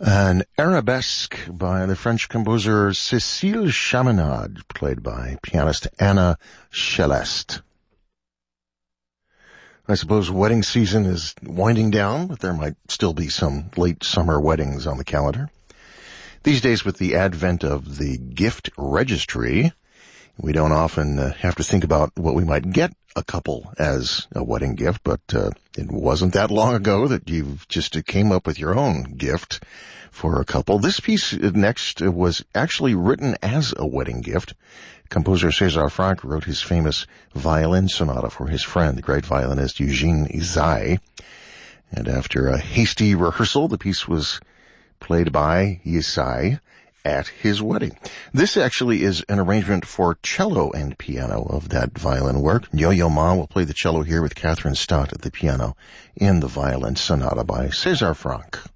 An arabesque by the French composer Cécile Chaminade, played by pianist Anna Céleste. I suppose wedding season is winding down, but there might still be some late summer weddings on the calendar. These days, with the advent of the gift registry, we don't often have to think about what we might get a couple as a wedding gift, but it wasn't that long ago that you just came up with your own gift for a couple. This piece next was actually written as a wedding gift. Composer César Franck wrote his famous violin sonata for his friend, the great violinist Eugene Ysaÿe. And after a hasty rehearsal, the piece was played by Ysaÿe at his wedding. This actually is an arrangement for cello and piano of that violin work. Yo-Yo Ma will play the cello here with Catherine Stott at the piano in the violin sonata by César Franck.